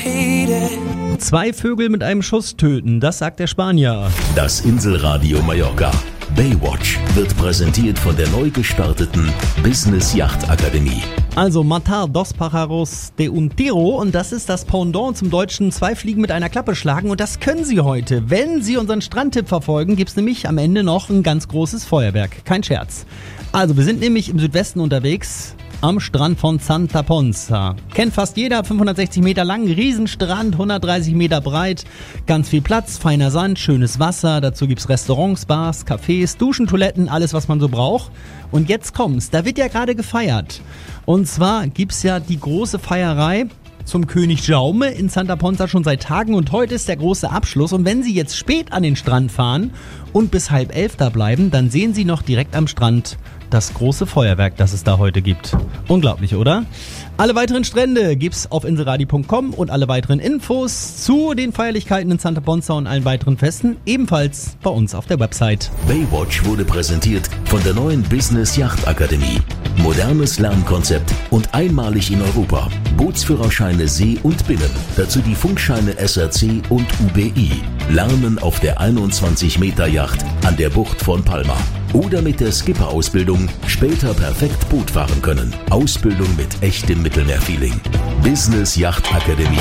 repeat it. 2 Vögel mit einem Schuss töten, das sagt der Spanier. Das Inselradio Mallorca. Baywatch wird präsentiert von der neu gestarteten Business Yacht Akademie. Also Matar dos pájaros de un tiro, und das ist das Pendant zum deutschen 2 Fliegen mit einer Klappe schlagen, und das können Sie heute. Wenn Sie unseren Strandtipp verfolgen, gibt's nämlich am Ende noch ein ganz großes Feuerwerk. Kein Scherz. Also wir sind nämlich im Südwesten unterwegs, am Strand von Santa Ponsa. Kennt fast jeder, 560 Meter lang, Riesenstrand, 130 Meter breit, ganz viel Platz, feiner Sand, schönes Wasser, dazu gibt's Restaurants, Bars, Cafés, Duschen, Toiletten, alles was man so braucht. Und jetzt kommt's, da wird ja gerade gefeiert. Und zwar gibt's ja die große Feierei zum König Jaume in Santa Ponsa schon seit Tagen, und heute ist der große Abschluss. Und wenn Sie jetzt spät an den Strand fahren und bis 10:30 da bleiben, dann sehen Sie noch direkt am Strand das große Feuerwerk, das es da heute gibt. Unglaublich, oder? Alle weiteren Strände gibt's auf inselradio.com und alle weiteren Infos zu den Feierlichkeiten in Santa Ponsa und allen weiteren Festen ebenfalls bei uns auf der Website. Baywatch wurde präsentiert von der neuen Business Yacht Akademie. Modernes Lernkonzept und einmalig in Europa. Bootsführerscheine See und Binnen. Dazu die Funkscheine SRC und UBI. Lernen auf der 21 Meter Yacht an der Bucht von Palma. Oder mit der Skipper-Ausbildung später perfekt Boot fahren können. Ausbildung mit echtem Mittelmeerfeeling. Business Yacht Akademie.